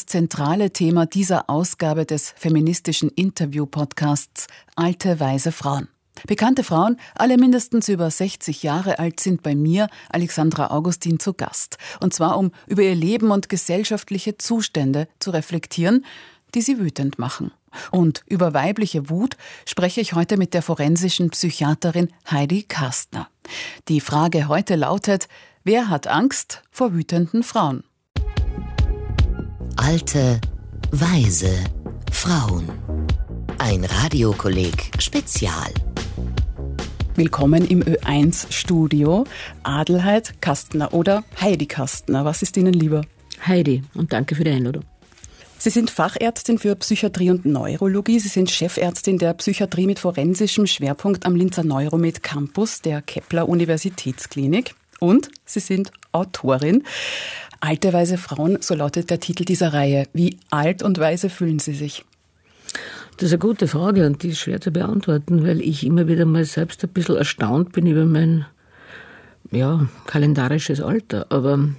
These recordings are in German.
zentrale Thema dieser Ausgabe des feministischen Interview-Podcasts Alte, weise Frauen. Bekannte Frauen, alle mindestens über 60 Jahre alt, sind bei mir, Alexandra Augustin, zu Gast. Und zwar, um über ihr Leben und gesellschaftliche Zustände zu reflektieren, die sie wütend machen. Und über weibliche Wut spreche ich heute mit der forensischen Psychiaterin Heidi Kastner. Die Frage heute lautet: Wer hat Angst vor wütenden Frauen? Alte, weise Frauen. Ein Radiokolleg Spezial. Willkommen im Ö1-Studio. Adelheid Kastner oder Heidi Kastner. Was ist Ihnen lieber? Heidi, und danke für die Einladung. Sie sind Fachärztin für Psychiatrie und Neurologie. Sie sind Chefärztin der Psychiatrie mit forensischem Schwerpunkt am Linzer Neuromed Campus der Kepler Universitätsklinik. Und Sie sind Autorin. Alte, weise Frauen, so lautet der Titel dieser Reihe. Wie alt und weise fühlen Sie sich? Das ist eine gute Frage und die ist schwer zu beantworten, weil ich immer wieder mal selbst ein bisschen erstaunt bin über mein kalendarisches Alter. Aber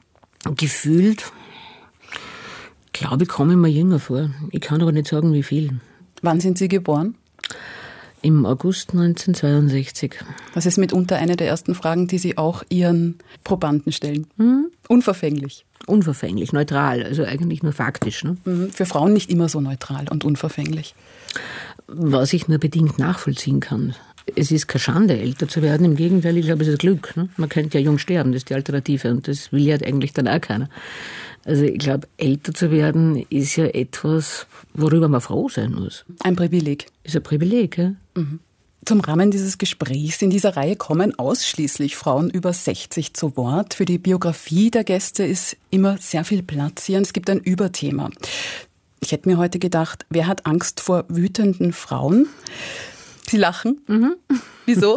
gefühlt, glaube ich, komme ich mir jünger vor. Ich kann aber nicht sagen, wie viel. Wann sind Sie geboren? Im August 1962. Das ist mitunter eine der ersten Fragen, die Sie auch Ihren Probanden stellen. Unverfänglich. Unverfänglich, neutral, also eigentlich nur faktisch. Ne? Für Frauen nicht immer so neutral und unverfänglich. Was ich nur bedingt nachvollziehen kann. Es ist keine Schande, älter zu werden. Im Gegenteil, ich glaube, es ist ein Glück. Ne? Man könnte ja jung sterben, das ist die Alternative. Und das will ja eigentlich dann auch keiner. Also ich glaube, älter zu werden ist ja etwas, worüber man froh sein muss. Ein Privileg. Ist ein Privileg, ja. Zum Rahmen dieses Gesprächs in dieser Reihe kommen ausschließlich Frauen über 60 zu Wort. Für die Biografie der Gäste ist immer sehr viel Platz hier und es gibt ein Überthema. Ich hätte mir heute gedacht, wer hat Angst vor wütenden Frauen? Sie lachen. Wieso?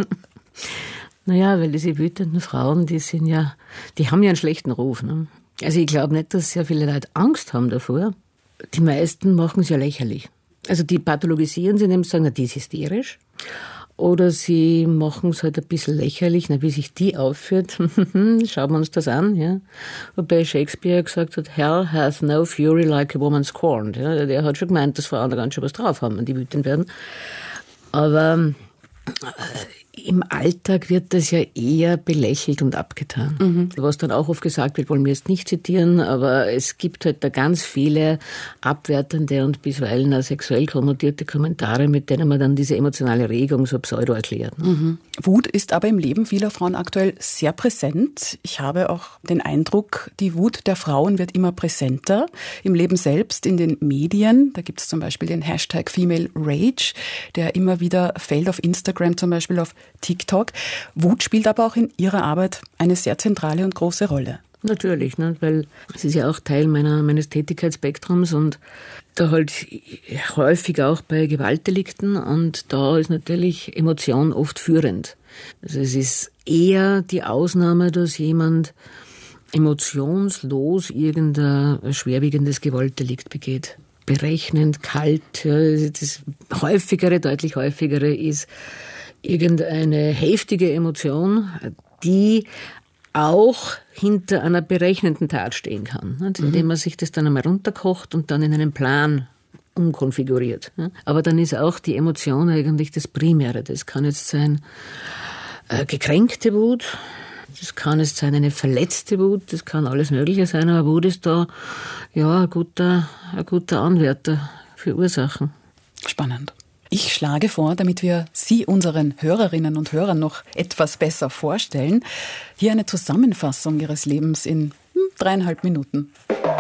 Naja, weil diese wütenden Frauen, die haben ja einen schlechten Ruf. Ne? Also ich glaube nicht, dass sehr viele Leute Angst haben davor. Die meisten machen es ja lächerlich. Also die pathologisieren sie, indem sie sagen, na, die ist hysterisch. Oder sie machen es halt ein bisschen lächerlich, wie sich die aufführt. Schauen wir uns das an. Ja. Wobei Shakespeare gesagt hat, Hell hath no fury like a woman scorned. Ja. Der hat schon gemeint, dass Frauen da ganz schön was drauf haben, wenn die wütend werden. Aber im Alltag wird das ja eher belächelt und abgetan. Was dann auch oft gesagt wird, wollen wir jetzt nicht zitieren, aber es gibt halt da ganz viele abwertende und bisweilen auch sexuell konnotierte Kommentare, mit denen man dann diese emotionale Regung so pseudo erklärt. Ne? Wut ist aber im Leben vieler Frauen aktuell sehr präsent. Ich habe auch den Eindruck, die Wut der Frauen wird immer präsenter. Im Leben selbst, in den Medien, da gibt es zum Beispiel den Hashtag Female Rage, der immer wieder fällt auf Instagram, zum Beispiel auf TikTok. Wut spielt aber auch in Ihrer Arbeit eine sehr zentrale und große Rolle. Natürlich, ne? Weil es ist ja auch Teil meines Tätigkeitsspektrums und da halt häufig auch bei Gewaltdelikten und da ist natürlich Emotion oft führend. Also es ist eher die Ausnahme, dass jemand emotionslos irgendein schwerwiegendes Gewaltdelikt begeht. Berechnend, kalt, das häufigere, deutlich häufigere ist irgendeine heftige Emotion, die auch hinter einer berechnenden Tat stehen kann, indem man sich das dann einmal runterkocht und dann in einen Plan umkonfiguriert. Aber dann ist auch die Emotion eigentlich das Primäre. Das kann jetzt sein gekränkte Wut, das kann jetzt sein eine verletzte Wut, das kann alles Mögliche sein, aber Wut ist da ein guter Anwärter für Ursachen. Spannend. Ich schlage vor, damit wir Sie unseren Hörerinnen und Hörern noch etwas besser vorstellen, hier eine Zusammenfassung Ihres Lebens in 3,5 Minuten.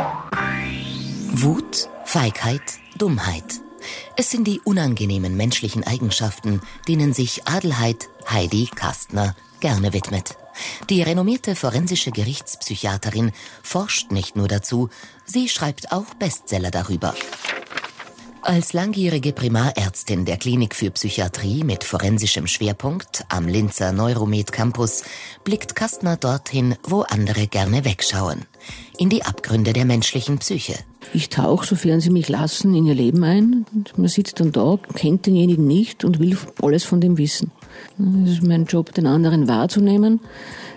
Wut, Feigheit, Dummheit. Es sind die unangenehmen menschlichen Eigenschaften, denen sich Adelheid Heidi Kastner gerne widmet. Die renommierte forensische Gerichtspsychiaterin forscht nicht nur dazu, sie schreibt auch Bestseller darüber. Als langjährige Primarärztin der Klinik für Psychiatrie mit forensischem Schwerpunkt am Linzer Neuromed Campus blickt Kastner dorthin, wo andere gerne wegschauen. In die Abgründe der menschlichen Psyche. Ich tauche, sofern sie mich lassen, in ihr Leben ein. Und man sitzt dann da, kennt denjenigen nicht und will alles von dem wissen. Es ist mein Job, den anderen wahrzunehmen,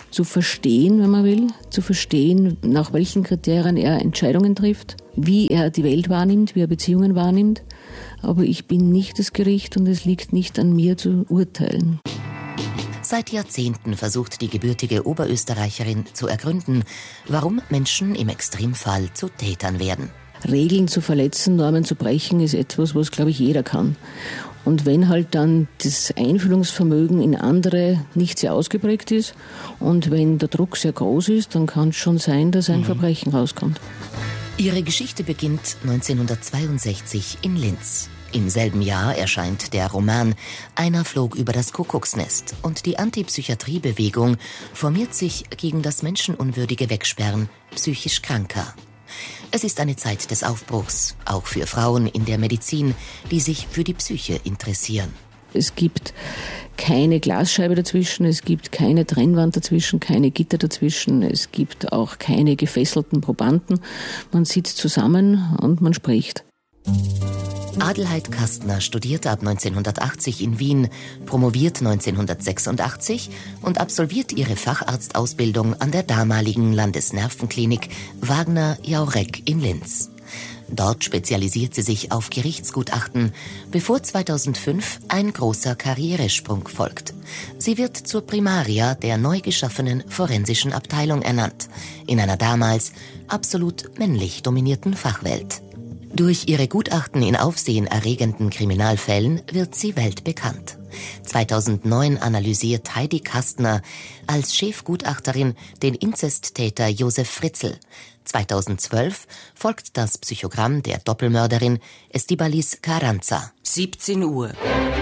zu verstehen, wenn man will, zu verstehen, nach welchen Kriterien er Entscheidungen trifft, wie er die Welt wahrnimmt, wie er Beziehungen wahrnimmt. Aber ich bin nicht das Gericht und es liegt nicht an mir zu urteilen. Seit Jahrzehnten versucht die gebürtige Oberösterreicherin zu ergründen, warum Menschen im Extremfall zu Tätern werden. Regeln zu verletzen, Normen zu brechen, ist etwas, was, glaube ich, jeder kann. Und wenn halt dann das Einfühlungsvermögen in andere nicht sehr ausgeprägt ist und wenn der Druck sehr groß ist, dann kann es schon sein, dass ein Verbrechen rauskommt. Ihre Geschichte beginnt 1962 in Linz. Im selben Jahr erscheint der Roman »Einer flog über das Kuckucksnest« und die Antipsychiatriebewegung formiert sich gegen das menschenunwürdige Wegsperren psychisch Kranker. Es ist eine Zeit des Aufbruchs, auch für Frauen in der Medizin, die sich für die Psyche interessieren. Es gibt keine Glasscheibe dazwischen, es gibt keine Trennwand dazwischen, keine Gitter dazwischen, es gibt auch keine gefesselten Probanden. Man sitzt zusammen und man spricht. Adelheid Kastner studierte ab 1980 in Wien, promoviert 1986 und absolviert ihre Facharztausbildung an der damaligen Landesnervenklinik Wagner-Jaurek in Linz. Dort spezialisiert sie sich auf Gerichtsgutachten, bevor 2005 ein großer Karrieresprung folgt. Sie wird zur Primaria der neu geschaffenen forensischen Abteilung ernannt, in einer damals absolut männlich dominierten Fachwelt. Durch ihre Gutachten in aufsehenerregenden Kriminalfällen wird sie weltbekannt. 2009 analysiert Heidi Kastner als Chefgutachterin den Inzesttäter Josef Fritzl. 2012 folgt das Psychogramm der Doppelmörderin Estibalis Carranza. 17 Uhr.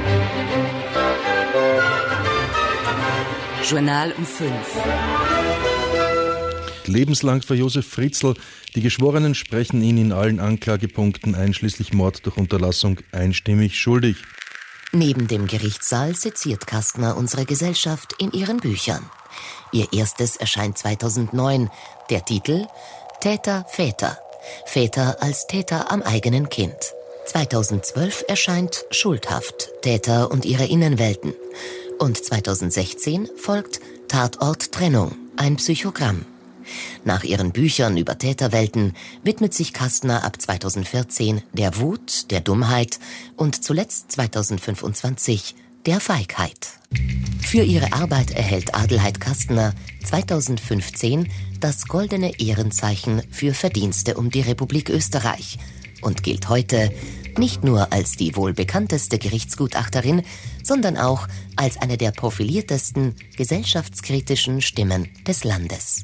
Journal um 5. Lebenslang für Josef Fritzl. Die Geschworenen sprechen ihn in allen Anklagepunkten einschließlich Mord durch Unterlassung einstimmig schuldig. Neben dem Gerichtssaal seziert Kastner unsere Gesellschaft in ihren Büchern. Ihr erstes erscheint 2009. Der Titel »Täter, Väter. Väter als Täter am eigenen Kind«. 2012 erscheint »Schuldhaft. Täter und ihre Innenwelten«. Und 2016 folgt »Tatort Trennung. Ein Psychogramm«. Nach ihren Büchern über Täterwelten widmet sich Kastner ab 2014 der Wut, der Dummheit und zuletzt 2025 der Feigheit. Für ihre Arbeit erhält Adelheid Kastner 2015 das Goldene Ehrenzeichen für Verdienste um die Republik Österreich und gilt heute nicht nur als die wohl bekannteste Gerichtsgutachterin, sondern auch als eine der profiliertesten gesellschaftskritischen Stimmen des Landes.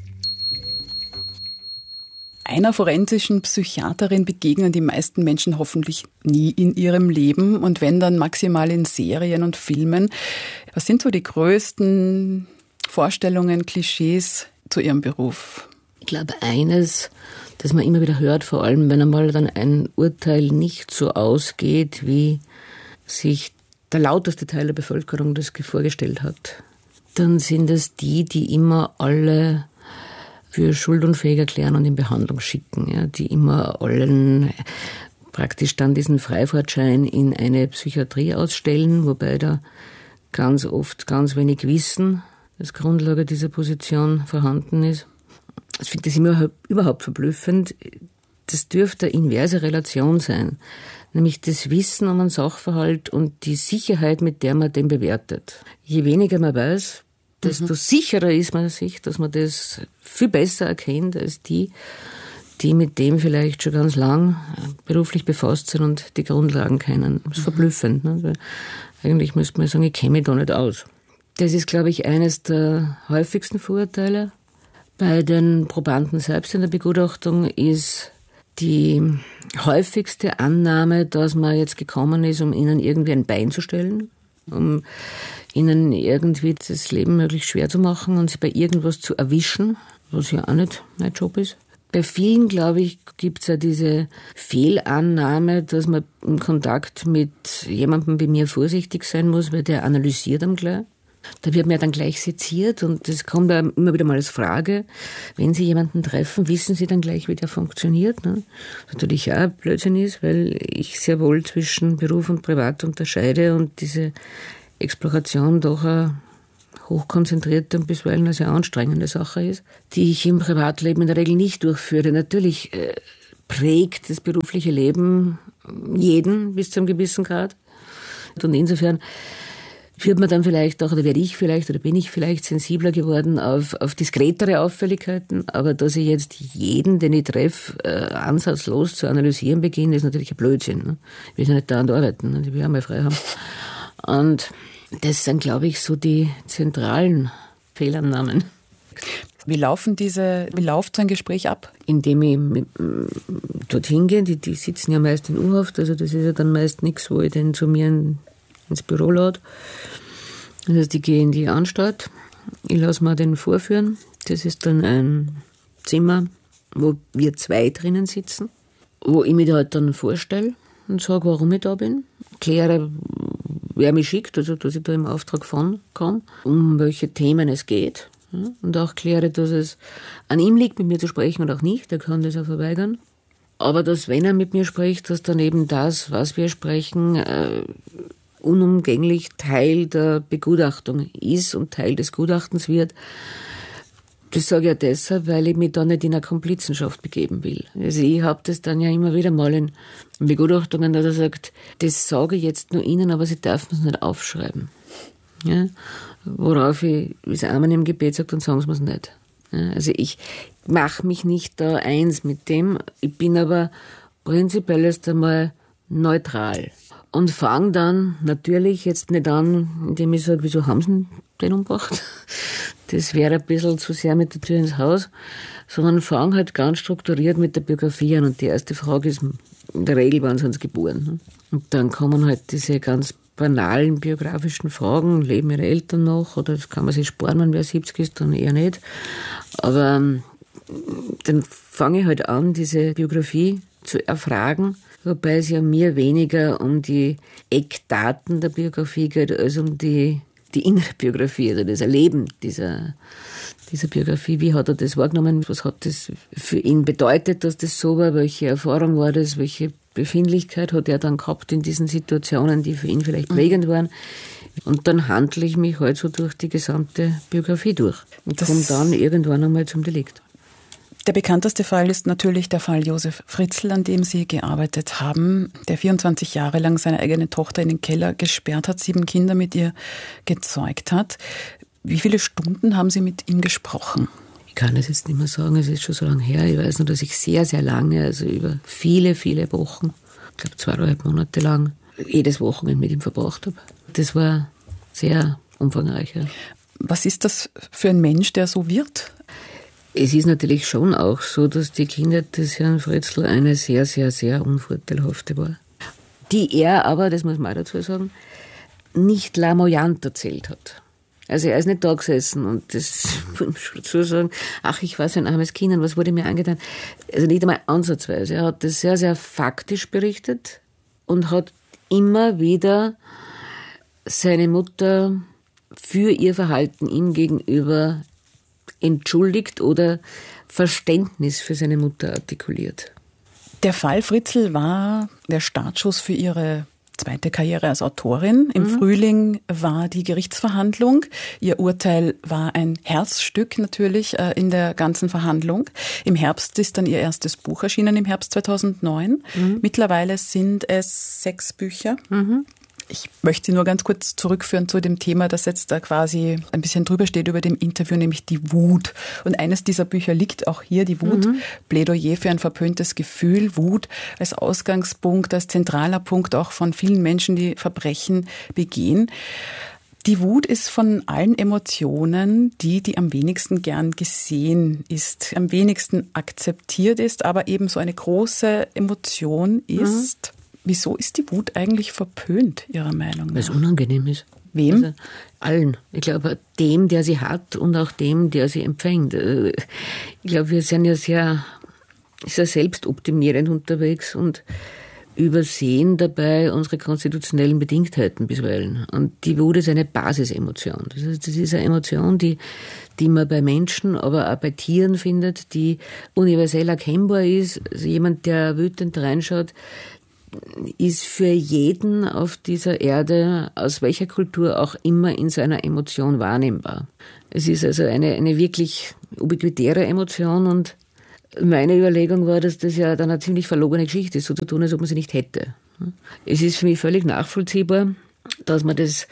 Einer forensischen Psychiaterin begegnen die meisten Menschen hoffentlich nie in ihrem Leben und wenn dann maximal in Serien und Filmen. Was sind so die größten Vorstellungen, Klischees zu ihrem Beruf? Ich glaube, eines, das man immer wieder hört, vor allem wenn einmal dann ein Urteil nicht so ausgeht, wie sich der lauteste Teil der Bevölkerung das vorgestellt hat, dann sind es die immer alle für schuldunfähig erklären und in Behandlung schicken, ja, die immer allen praktisch dann diesen Freifahrtschein in eine Psychiatrie ausstellen, wobei da ganz oft ganz wenig Wissen als Grundlage dieser Position vorhanden ist. Ich finde das immer überhaupt verblüffend. Das dürfte eine inverse Relation sein, nämlich das Wissen um einen Sachverhalt und die Sicherheit, mit der man den bewertet. Je weniger man weiß, desto sicherer ist man sich, dass man das viel besser erkennt als die mit dem vielleicht schon ganz lang beruflich befasst sind und die Grundlagen kennen. Das ist verblüffend. Ne? Weil eigentlich müsste man sagen, ich kenne mich da nicht aus. Das ist, glaube ich, eines der häufigsten Vorurteile. Bei den Probanden selbst in der Begutachtung ist die häufigste Annahme, dass man jetzt gekommen ist, um ihnen irgendwie ein Bein zu stellen, um ihnen irgendwie das Leben möglichst schwer zu machen und sie bei irgendwas zu erwischen, was ja auch nicht mein Job ist. Bei vielen, glaube ich, gibt es ja diese Fehlannahme, dass man im Kontakt mit jemandem wie mir vorsichtig sein muss, weil der analysiert am gleich. Da wird man ja dann gleich seziert und das kommt ja immer wieder mal als Frage. Wenn Sie jemanden treffen, wissen Sie dann gleich, wie der funktioniert? Ne? Was natürlich auch Blödsinn ist, weil ich sehr wohl zwischen Beruf und Privat unterscheide und diese Exploration doch hochkonzentrierte und bisweilen eine sehr anstrengende Sache ist, die ich im Privatleben in der Regel nicht durchführe. Natürlich prägt das berufliche Leben jeden bis zu einem gewissen Grad. Und insofern wird man dann vielleicht auch, oder werde ich vielleicht, oder bin ich vielleicht sensibler geworden auf diskretere Auffälligkeiten. Aber dass ich jetzt jeden, den ich treffe, ansatzlos zu analysieren beginne, ist natürlich ein Blödsinn. Ne? Ich will ja nicht dauernd arbeiten, ne? Ich will auch mal frei haben. Und das sind, glaube ich, so die zentralen Fehlannahmen. Wie läuft so ein Gespräch ab? Indem ich dorthin gehe, die sitzen ja meist in U-Haft, also das ist ja dann meist nichts, wo ich den zu mir ins Büro lade. Das heißt, ich gehe in die Anstalt, ich lasse mir den vorführen. Das ist dann ein Zimmer, wo wir 2 drinnen sitzen, wo ich mich halt dann vorstelle und sage, warum ich da bin, kläre, wer mich schickt, also dass ich da im Auftrag von komme, um welche Themen es geht. Und auch kläre, dass es an ihm liegt, mit mir zu sprechen oder auch nicht. Er kann das auch verweigern. Aber dass, wenn er mit mir spricht, dass dann eben das, was wir sprechen, unumgänglich Teil der Begutachtung ist und Teil des Gutachtens wird. Das sage ich ja deshalb, weil ich mich da nicht in eine Komplizenschaft begeben will. Also ich habe das dann ja immer wieder mal in Begutachtungen, dass er sagt, das sage ich jetzt nur Ihnen, aber Sie dürfen es nicht aufschreiben. Ja? Worauf ich, wie es einmal im Gebet sagt, dann sagen Sie mir es nicht. Ja? Also ich mache mich nicht da eins mit dem, ich bin aber prinzipiell erst einmal neutral. Und fange dann natürlich jetzt nicht an, indem ich sage, wieso haben Sie den umgebracht? Das wäre ein bisschen zu sehr mit der Tür ins Haus. Sondern fange halt ganz strukturiert mit der Biografie an. Und die erste Frage ist, in der Regel, wann sind Sie geboren? Und dann kommen halt diese ganz banalen biografischen Fragen. Leben Ihre Eltern noch? Oder das kann man sich sparen, wenn wer 70 ist, dann eher nicht. Aber dann fange ich halt an, diese Biografie zu erfragen, wobei es ja mir weniger um die Eckdaten der Biografie geht, als um die innere Biografie, also das Erleben dieser Biografie. Wie hat er das wahrgenommen? Was hat das für ihn bedeutet, dass das so war? Welche Erfahrung war das? Welche Befindlichkeit hat er dann gehabt in diesen Situationen, die für ihn vielleicht prägend waren? Und dann handle ich mich halt so durch die gesamte Biografie durch und komme dann irgendwann einmal zum Delikt. Der bekannteste Fall ist natürlich der Fall Josef Fritzl, an dem Sie gearbeitet haben, der 24 Jahre lang seine eigene Tochter in den Keller gesperrt hat, 7 Kinder mit ihr gezeugt hat. Wie viele Stunden haben Sie mit ihm gesprochen? Ich kann es jetzt nicht mehr sagen, es ist schon so lange her. Ich weiß nur, dass ich sehr, sehr lange, also über viele, viele Wochen, ich glaube 2,5 Monate lang, jedes Wochenende mit ihm verbracht habe. Das war sehr umfangreich. Ja. Was ist das für ein Mensch, der so wird? Es ist natürlich schon auch so, dass die Kindheit des Herrn Fritzl eine sehr, sehr, sehr unvorteilhafte war. Die er aber, das muss man auch dazu sagen, nicht lamoyant erzählt hat. Also er ist nicht da gesessen und das muss man schon dazu sagen, ach, ich war so ein armes Kind und was wurde mir angetan. Also nicht einmal ansatzweise. Er hat das sehr, sehr faktisch berichtet und hat immer wieder seine Mutter für ihr Verhalten ihm gegenüber entschuldigt oder Verständnis für seine Mutter artikuliert. Der Fall Fritzl war der Startschuss für Ihre zweite Karriere als Autorin. Im Frühling war die Gerichtsverhandlung. Ihr Urteil war ein Herzstück natürlich in der ganzen Verhandlung. Im Herbst ist dann Ihr erstes Buch erschienen, im Herbst 2009. Mittlerweile sind es 6 Bücher. Ich möchte Sie nur ganz kurz zurückführen zu dem Thema, das jetzt da quasi ein bisschen drüber steht über dem Interview, nämlich die Wut. Und eines dieser Bücher liegt auch hier, die Wut, Plädoyer für ein verpöntes Gefühl, Wut als Ausgangspunkt, als zentraler Punkt auch von vielen Menschen, die Verbrechen begehen. Die Wut ist von allen Emotionen die am wenigsten gern gesehen ist, am wenigsten akzeptiert ist, aber eben so eine große Emotion ist. Wieso ist die Wut eigentlich verpönt, Ihrer Meinung nach? Weil es unangenehm ist. Wem? Also allen. Ich glaube, dem, der sie hat und auch dem, der sie empfängt. Ich glaube, wir sind ja sehr selbstoptimierend unterwegs und übersehen dabei unsere konstitutionellen Bedingtheiten bisweilen. Und die Wut ist eine Basisemotion. Das heißt, das ist eine Emotion, die man bei Menschen, aber auch bei Tieren findet, die universell erkennbar ist. Also jemand, der wütend reinschaut, ist für jeden auf dieser Erde, aus welcher Kultur auch immer, in seiner Emotion wahrnehmbar. Es ist also eine wirklich ubiquitäre Emotion und meine Überlegung war, dass das ja dann eine ziemlich verlogene Geschichte ist, so zu tun, als ob man sie nicht hätte. Es ist für mich völlig nachvollziehbar, dass man das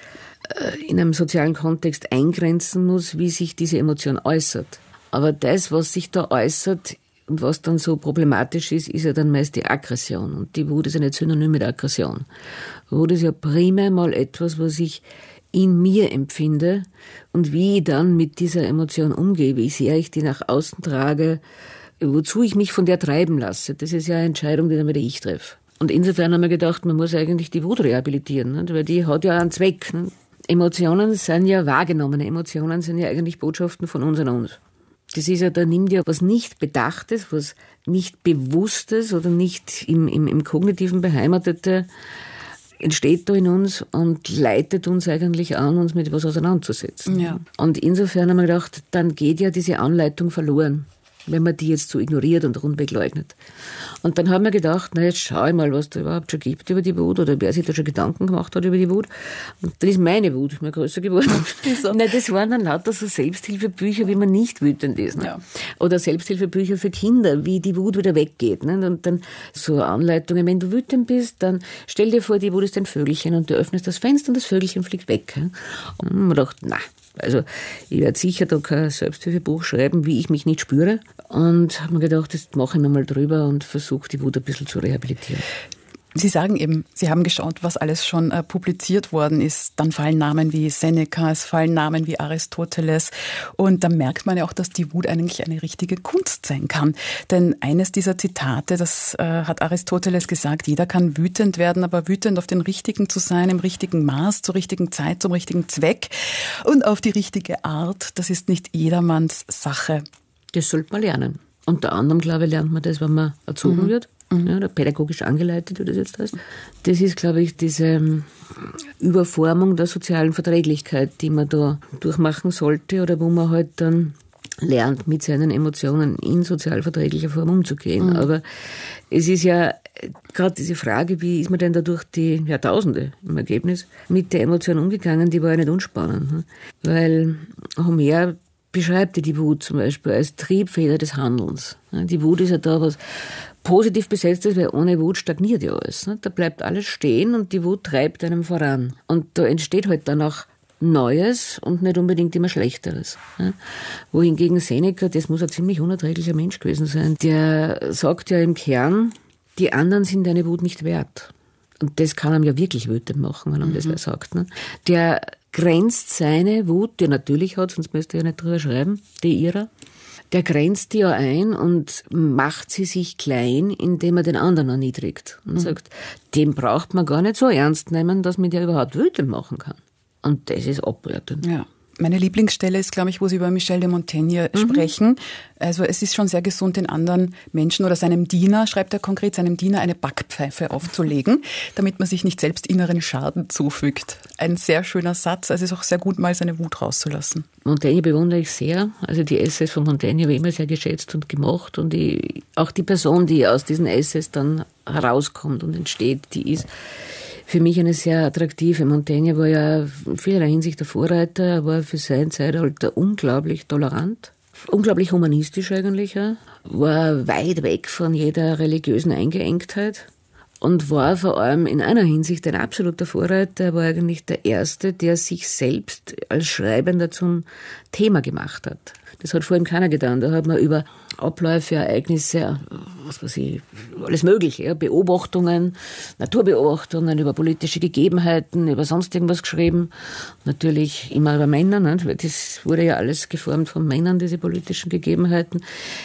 in einem sozialen Kontext eingrenzen muss, wie sich diese Emotion äußert. Aber das, was sich da äußert und was dann so problematisch ist, ist ja dann meist die Aggression. Und die Wut ist ja nicht synonym mit Aggression. Wut ist ja primär mal etwas, was ich in mir empfinde und wie ich dann mit dieser Emotion umgehe, wie sehr ich die nach außen trage, wozu ich mich von der treiben lasse. Das ist ja eine Entscheidung, die dann wieder ich treffe. Und insofern haben wir gedacht, man muss eigentlich die Wut rehabilitieren, nicht? Weil die hat ja einen Zweck. Nicht? Emotionen sind ja wahrgenommene Emotionen, sind ja eigentlich Botschaften von uns an uns. Das ist ja, da nimmt ja was nicht Bedachtes, was nicht Bewusstes oder nicht im Kognitiven Beheimatete, entsteht da in uns und leitet uns eigentlich an, uns mit etwas auseinanderzusetzen. Ja. Und insofern haben wir gedacht, dann geht ja diese Anleitung verloren, wenn man die jetzt so ignoriert und rundweg leugnet. Und dann haben wir gedacht, na jetzt schau ich mal, was da überhaupt schon gibt über die Wut oder wer sich da schon Gedanken gemacht hat über die Wut. Und dann ist meine Wut mehr größer geworden. So. Na, das waren dann lauter so Selbsthilfebücher, wie man nicht wütend ist. Ne? Ja. Oder Selbsthilfebücher für Kinder, wie die Wut wieder weggeht. Ne? Und dann so Anleitungen, wenn du wütend bist, dann stell dir vor, die Wut ist ein Vögelchen und du öffnest das Fenster und das Vögelchen fliegt weg. Ne? Und man dachte, na, also ich werde sicher da kein Selbsthilfebuch schreiben, wie ich mich nicht spüre. Und habe mir gedacht, das mache ich nochmal drüber und versuche die Wut ein bisschen zu rehabilitieren. Sie sagen eben, Sie haben geschaut, was alles schon publiziert worden ist. Dann fallen Namen wie Seneca, es fallen Namen wie Aristoteles. Und da merkt man ja auch, dass die Wut eigentlich eine richtige Kunst sein kann. Denn eines dieser Zitate, das hat Aristoteles gesagt, jeder kann wütend werden, aber wütend auf den Richtigen zu sein, im richtigen Maß, zur richtigen Zeit, zum richtigen Zweck und auf die richtige Art, das ist nicht jedermanns Sache. Das sollte man lernen. Unter anderem, glaube ich, lernt man das, wenn man erzogen wird. Ja, oder pädagogisch angeleitet, wie das jetzt heißt. Das ist, glaube ich, diese Überformung der sozialen Verträglichkeit, die man da durchmachen sollte oder wo man halt dann lernt, mit seinen Emotionen in sozial verträglicher Form umzugehen. Aber es ist ja gerade diese Frage, wie ist man denn da durch die Jahrtausende im Ergebnis mit der Emotion umgegangen, die war ja nicht unspannend. Weil Homer beschreibt die Wut zum Beispiel als Triebfeder des Handelns. Die Wut ist ja da was positiv besetzt ist, weil ohne Wut stagniert ja alles. Da bleibt alles stehen und die Wut treibt einem voran. Und da entsteht halt dann auch Neues und nicht unbedingt immer Schlechteres. Wohingegen Seneca, das muss ein ziemlich unerträglicher Mensch gewesen sein, der sagt ja im Kern, die anderen sind deine Wut nicht wert. Und das kann einem ja wirklich wütend machen, wenn einem das wer sagt. Ne? Der grenzt seine Wut, die er natürlich hat, sonst müsste er ja nicht drüber schreiben, die ihrer, der grenzt die ja ein und macht sie sich klein, indem er den anderen erniedrigt. Und sagt, den braucht man gar nicht so ernst nehmen, dass man der überhaupt wütend machen kann. Und das ist abwertend. Ja. Meine Lieblingsstelle ist, glaube ich, wo Sie über Michel de Montaigne sprechen. Also es ist schon sehr gesund, den anderen Menschen oder seinem Diener, schreibt er konkret, seinem Diener eine Backpfeife aufzulegen, damit man sich nicht selbst inneren Schaden zufügt. Ein sehr schöner Satz. Also es ist auch sehr gut, mal seine Wut rauszulassen. Montaigne bewundere ich sehr. Also die Essays von Montaigne habe ich immer sehr geschätzt und gemocht. Und auch die Person, die aus diesen Essays dann herauskommt und entsteht, die ist für mich eine sehr attraktive. Montaigne war ja in vielerlei Hinsicht der Vorreiter, er war für sein Zeitalter unglaublich tolerant, unglaublich humanistisch eigentlich, ja. War weit weg von jeder religiösen Eingeengtheit und war vor allem in einer Hinsicht ein absoluter Vorreiter. Er war eigentlich der Erste, der sich selbst als Schreibender zum Thema gemacht hat. Das hat vor ihm keiner getan. Da hat man über Abläufe, Ereignisse, was weiß ich, alles Mögliche, ja, Beobachtungen, Naturbeobachtungen, über politische Gegebenheiten, über sonst irgendwas geschrieben. Natürlich immer über Männer, ne? Das wurde ja alles geformt von Männern, diese politischen Gegebenheiten.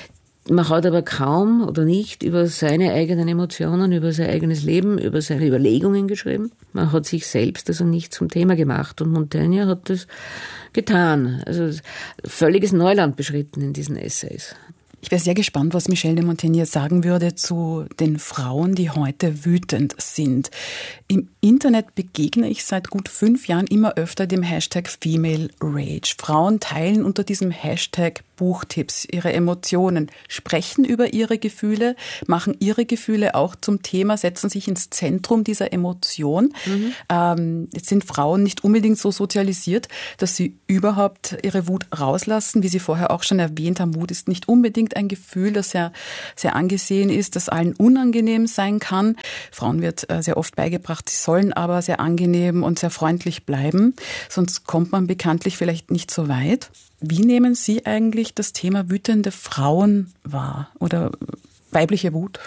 Man hat aber kaum oder nicht über seine eigenen Emotionen, über sein eigenes Leben, über seine Überlegungen geschrieben. Man hat sich selbst also nicht zum Thema gemacht und Montaigne hat das getan. Also völliges Neuland beschritten in diesen Essays. Ich wäre sehr gespannt, was Michel de Montaigne sagen würde zu den Frauen, die heute wütend sind. Im Internet begegne ich seit gut 5 Jahren immer öfter dem Hashtag Female Rage. Frauen teilen unter diesem Hashtag Buchtipps, ihre Emotionen, sprechen über ihre Gefühle, machen ihre Gefühle auch zum Thema, setzen sich ins Zentrum dieser Emotion. Jetzt sind Frauen nicht unbedingt so sozialisiert, dass sie überhaupt ihre Wut rauslassen. Wie Sie vorher auch schon erwähnt haben, Wut ist nicht unbedingt ein Gefühl, das sehr, sehr angesehen ist, das allen unangenehm sein kann. Frauen wird sehr oft beigebracht, sie sollen aber sehr angenehm und sehr freundlich bleiben, sonst kommt man bekanntlich vielleicht nicht so weit. Wie nehmen Sie eigentlich das Thema wütende Frauen wahr oder weibliche Wut?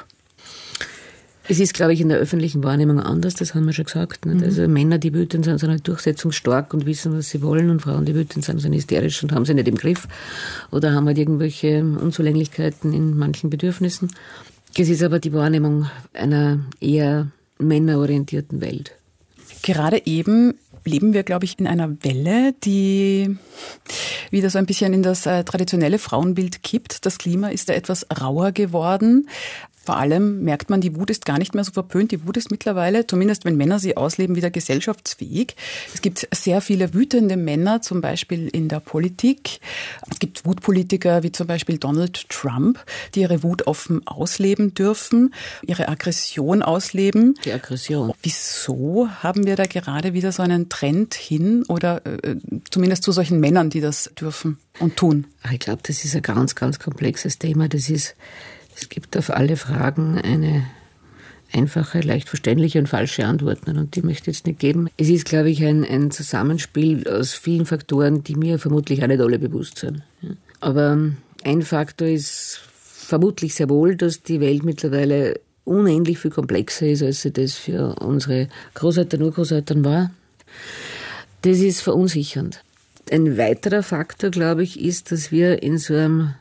Es ist, glaube ich, in der öffentlichen Wahrnehmung anders, das haben wir schon gesagt. Nicht? Also Männer, die wütend sind halt durchsetzungsstark und wissen, was sie wollen, und Frauen, die wütend sind hysterisch und haben sie nicht im Griff oder haben halt irgendwelche Unzulänglichkeiten in manchen Bedürfnissen. Es ist aber die Wahrnehmung einer eher männerorientierten Welt. Gerade eben leben wir, glaube ich, in einer Welle, die wieder so ein bisschen in das traditionelle Frauenbild kippt. Das Klima ist da etwas rauer geworden. Vor allem merkt man, die Wut ist gar nicht mehr so verpönt. Die Wut ist mittlerweile, zumindest wenn Männer sie ausleben, wieder gesellschaftsfähig. Es gibt sehr viele wütende Männer, zum Beispiel in der Politik. Es gibt Wutpolitiker wie zum Beispiel Donald Trump, die ihre Wut offen ausleben dürfen, ihre Aggression ausleben. Die Aggression. Wieso haben wir da gerade wieder so einen Trend hin oder zumindest zu solchen Männern, die das dürfen und tun? Ich glaube, das ist ein ganz, ganz komplexes Thema. Es gibt auf alle Fragen eine einfache, leicht verständliche und falsche Antwort. Und die möchte ich jetzt nicht geben. Es ist, glaube ich, ein Zusammenspiel aus vielen Faktoren, die mir vermutlich auch nicht alle bewusst sind. Aber ein Faktor ist vermutlich sehr wohl, dass die Welt mittlerweile unendlich viel komplexer ist, als sie das für unsere Großeltern, Urgroßeltern war. Das ist verunsichernd. Ein weiterer Faktor, glaube ich, ist, dass wir in so einem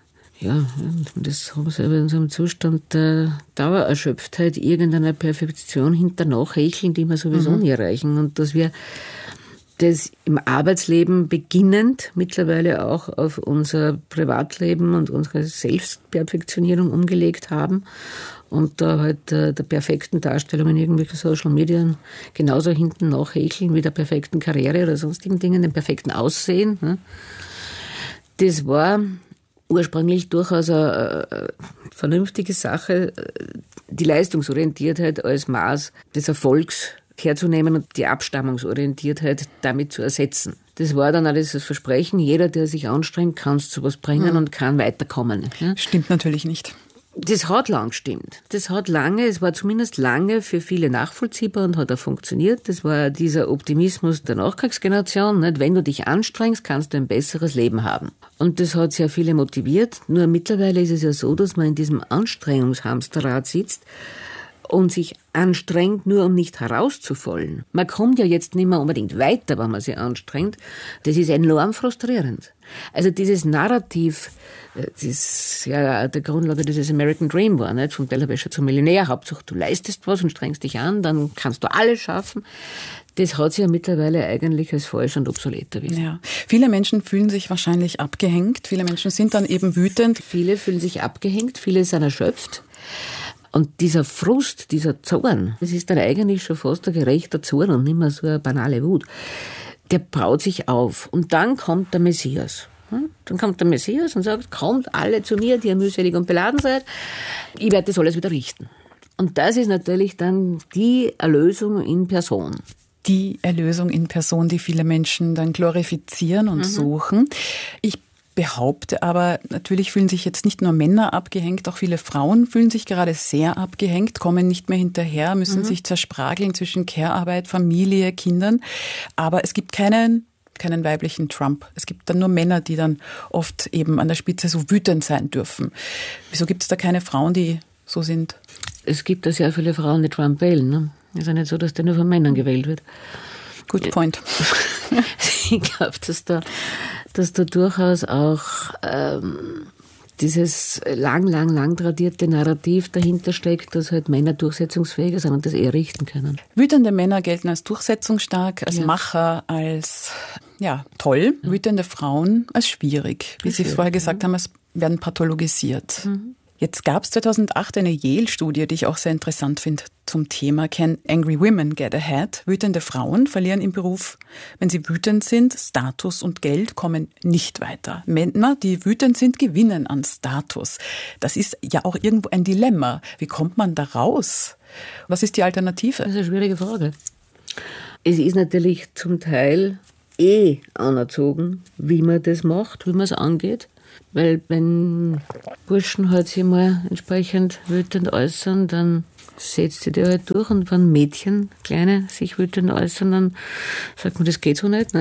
das haben wir selber in so einem Zustand der Dauererschöpftheit irgendeiner Perfektion hinternach hecheln, die wir sowieso nie erreichen. Und dass wir das im Arbeitsleben beginnend mittlerweile auch auf unser Privatleben und unsere Selbstperfektionierung umgelegt haben und da halt der perfekten Darstellung in irgendwelchen Social Medien genauso hinten nachhecheln wie der perfekten Karriere oder sonstigen Dingen, dem perfekten Aussehen. Das war ursprünglich durchaus eine vernünftige Sache, die Leistungsorientiertheit als Maß des Erfolgs herzunehmen und die Abstammungsorientiertheit damit zu ersetzen. Das war dann auch das Versprechen, jeder, der sich anstrengt, kann zu was bringen und kann weiterkommen. Ja? Stimmt natürlich nicht. Das hat lang gestimmt. Es war zumindest lange für viele nachvollziehbar und hat auch funktioniert. Das war dieser Optimismus der Nachkriegsgeneration. Nicht? Wenn du dich anstrengst, kannst du ein besseres Leben haben. Und das hat sehr viele motiviert. Nur mittlerweile ist es ja so, dass man in diesem Anstrengungshamsterrad sitzt und sich anstrengt, nur um nicht herauszufallen. Man kommt ja jetzt nicht mehr unbedingt weiter, wenn man sich anstrengt. Das ist enorm frustrierend. Also dieses Narrativ, das ja der Grundlage dieses American Dream war, nicht? Vom Tellerwäscher zum Millionär. Hauptsache du leistest was und strengst dich an, dann kannst du alles schaffen. Das hat sich ja mittlerweile eigentlich als falsch und obsolet erwiesen. Ja. Viele Menschen fühlen sich wahrscheinlich abgehängt. Viele Menschen sind dann eben wütend. Viele fühlen sich abgehängt, viele sind erschöpft. Und dieser Frust, dieser Zorn, das ist dann eigentlich schon fast ein gerechter Zorn und nicht mehr so eine banale Wut. Der baut sich auf. Und dann kommt der Messias. Dann kommt der Messias und sagt, kommt alle zu mir, die ihr mühselig und beladen seid. Ich werde das alles wieder richten. Und das ist natürlich dann die Erlösung in Person. Die Erlösung in Person, die viele Menschen dann glorifizieren und suchen. Ich behaupte aber, natürlich fühlen sich jetzt nicht nur Männer abgehängt, auch viele Frauen fühlen sich gerade sehr abgehängt, kommen nicht mehr hinterher, müssen sich zersprageln zwischen Care-Arbeit, Familie, Kindern. Aber es gibt keinen weiblichen Trump. Es gibt dann nur Männer, die dann oft eben an der Spitze so wütend sein dürfen. Wieso gibt es da keine Frauen, die so sind? Es gibt da sehr viele Frauen, die Trump wählen. Ne? Es ist ja nicht so, dass der nur von Männern gewählt wird. Good point. Ich glaube, dass da durchaus auch dieses lang tradierte Narrativ dahinter steckt, dass halt Männer durchsetzungsfähiger sind und das eher richten können. Wütende Männer gelten als durchsetzungsstark, als Macher, als toll. Wütende Frauen als schwierig. Wie Sie vorher gesagt haben, es werden pathologisiert. Jetzt gab es 2008 eine Yale-Studie, die ich auch sehr interessant finde, zum Thema Can Angry Women Get Ahead? Wütende Frauen verlieren im Beruf, wenn sie wütend sind. Status und Geld kommen nicht weiter. Männer, die wütend sind, gewinnen an Status. Das ist ja auch irgendwo ein Dilemma. Wie kommt man da raus? Was ist die Alternative? Das ist eine schwierige Frage. Es ist natürlich zum Teil anerzogen, wie man das macht, wie man es angeht. Weil wenn Burschen halt sich mal entsprechend wütend äußern, dann setzt sie die halt durch. Und wenn Mädchen, Kleine, sich wütend äußern, dann sagt man, das geht so nicht.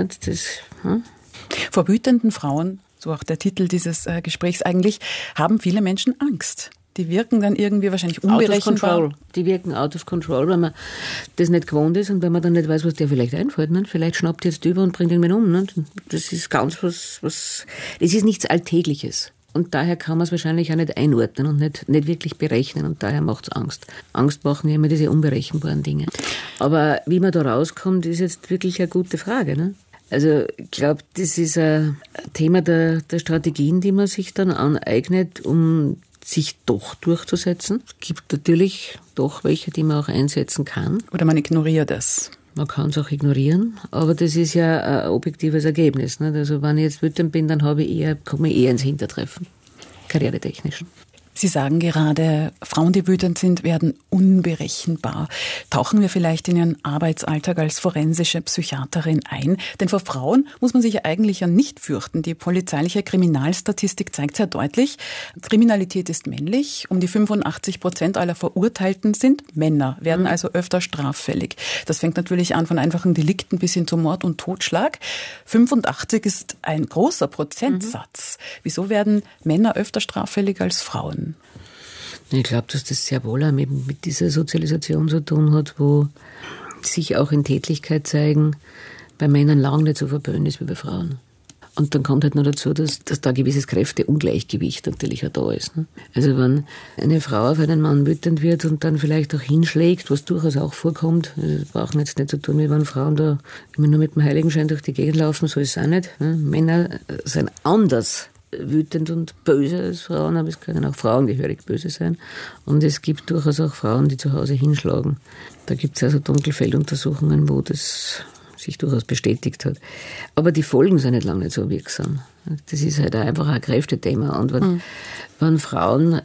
Vor wütenden Frauen, so auch der Titel dieses Gesprächs eigentlich, haben viele Menschen Angst. Die wirken dann irgendwie wahrscheinlich unberechenbar. Out of control. Die wirken out of control, weil man das nicht gewohnt ist und weil man dann nicht weiß, was der vielleicht einfällt. Ne? Vielleicht schnappt jetzt über und bringt ihn um. Ne? Das ist ganz was, das ist nichts Alltägliches. Und daher kann man es wahrscheinlich auch nicht einordnen und nicht wirklich berechnen. Und daher macht es Angst. Angst machen ja immer diese unberechenbaren Dinge. Aber wie man da rauskommt, ist jetzt wirklich eine gute Frage. Ne? Also ich glaube, das ist ein Thema der Strategien, die man sich dann aneignet, um sich doch durchzusetzen. Es gibt natürlich doch welche, die man auch einsetzen kann. Oder man ignoriert es. Man kann es auch ignorieren, aber das ist ja ein objektives Ergebnis. Nicht? Also wenn ich jetzt wütend bin, dann komme ich eher ins Hintertreffen, karrieretechnisch. Sie sagen gerade, Frauen, die wütend sind, werden unberechenbar. Tauchen wir vielleicht in Ihren Arbeitsalltag als forensische Psychiaterin ein? Denn vor Frauen muss man sich ja eigentlich ja nicht fürchten. Die polizeiliche Kriminalstatistik zeigt sehr deutlich, Kriminalität ist männlich. Um die 85% aller Verurteilten sind Männer, werden also öfter straffällig. Das fängt natürlich an von einfachen Delikten bis hin zu Mord und Totschlag. 85 ist ein großer Prozentsatz. Wieso werden Männer öfter straffällig als Frauen? Ich glaube, dass das sehr wohl auch mit dieser Sozialisation zu tun hat, wo sich auch in Tätlichkeit zeigen, bei Männern lang nicht so verpönt ist wie bei Frauen. Und dann kommt halt noch dazu, dass da ein gewisses Kräfteungleichgewicht natürlich auch da ist. Ne? Also wenn eine Frau auf einen Mann wütend wird und dann vielleicht auch hinschlägt, was durchaus auch vorkommt, das braucht jetzt nicht so tun, wie wenn Frauen da immer nur mit dem Heiligenschein durch die Gegend laufen, so ist es auch nicht. Ne? Männer sind anders wütend und böse als Frauen, aber es können auch Frauen gehörig böse sein. Und es gibt durchaus auch Frauen, die zu Hause hinschlagen. Da gibt es also Dunkelfelduntersuchungen, wo das sich durchaus bestätigt hat. Aber die Folgen sind nicht lange nicht so wirksam. Das ist halt einfach ein Kräftethema. Und wenn Frauen